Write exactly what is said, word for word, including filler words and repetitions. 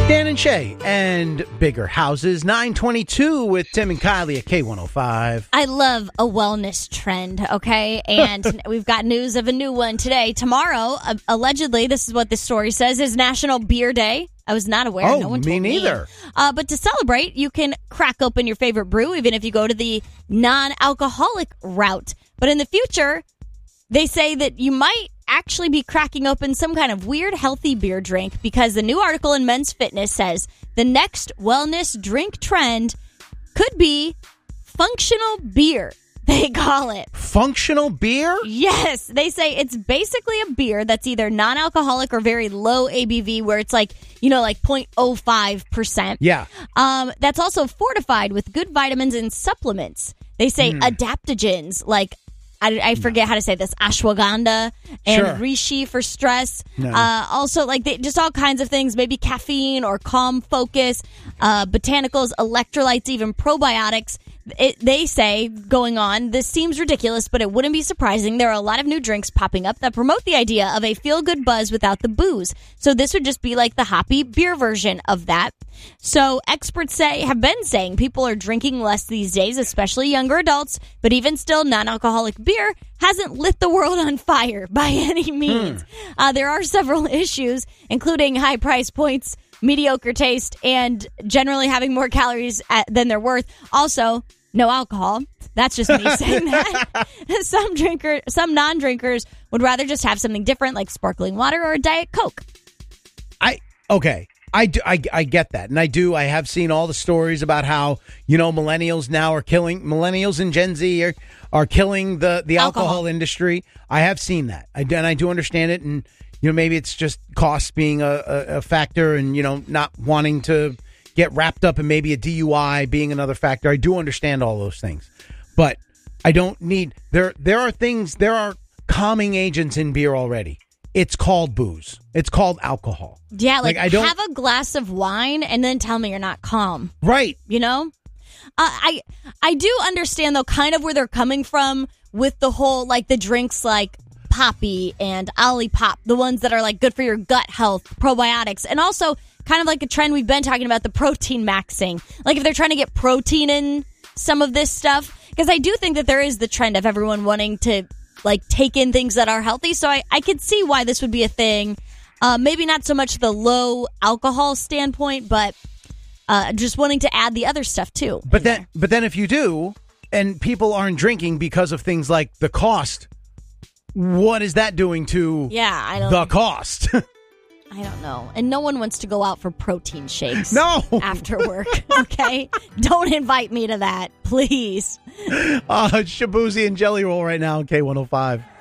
Dan and Shay and Bigger Houses, nine twenty-two with Tim and Kylie at K one oh five. I love a wellness trend, okay? And we've got news of a new one today. Tomorrow, uh, allegedly, this is what this story says, is National Beer Day. I was not aware. Oh, no one me told neither. Me. Uh, but to celebrate, you can crack open your favorite brew, even if you go to the non-alcoholic route. But in the future, they say that you might actually be cracking open some kind of weird healthy beer drink, because the new article in Men's Fitness says the next wellness drink trend could be functional beer. They call it functional beer. Yes, they say it's basically a beer that's either non-alcoholic or very low A B V, where it's like, you know, like zero point zero five percent. Yeah. Um, that's also fortified with good vitamins and supplements. They say mm. adaptogens like, I, I forget how to say this, ashwagandha and sure. reishi for stress. No. Uh, also, like they, just all kinds of things, maybe caffeine or calm focus, uh, botanicals, electrolytes, even probiotics. It, they say, going on, this seems ridiculous, but it wouldn't be surprising. There are a lot of new drinks popping up that promote the idea of a feel-good buzz without the booze. So this would just be like the hoppy beer version of that. So experts say, have been saying people are drinking less these days, especially younger adults, but even still, non-alcoholic beer hasn't lit the world on fire by any means. Hmm. Uh, there are several issues, including high price points, mediocre taste, and generally having more calories at, than they're worth. Also, no alcohol. That's just me saying that. Some drinker, some non-drinkers would rather just have something different, like sparkling water or a Diet Coke. I okay. I, do, I, I get that. And I do. I have seen all the stories about how, you know, millennials now are killing, millennials and Gen Z are, are killing the, the alcohol. alcohol industry. I have seen that. I, and I do understand it. And, you know, maybe it's just cost being a, a, a factor, and, you know, not wanting to get wrapped up in maybe a D U I being another factor. I do understand all those things. But I don't need, there, there are things, there are calming agents in beer already. It's called booze. It's called alcohol. Yeah, like, like I don't, have a glass of wine and then tell me you're not calm. Right. You know? Uh, I I do understand, though, kind of where they're coming from with the whole, like, the drinks like Poppy and Olipop, the ones that are, like, good for your gut health, probiotics, and also kind of like a trend we've been talking about, the protein maxing. Like, if they're trying to get protein in some of this stuff, because I do think that there is the trend of everyone wanting to, like, take in things that are healthy. So I, I could see why this would be a thing. Uh, maybe not so much the low alcohol standpoint, but uh, just wanting to add the other stuff too. But then, there. but then if you do, and people aren't drinking because of things like the cost, what is that doing to yeah, I don't, the cost? I don't know. And no one wants to go out for protein shakes no. after work, okay? Don't invite me to that, please. Uh, Shabuzi and Jelly Roll right now on K one oh five.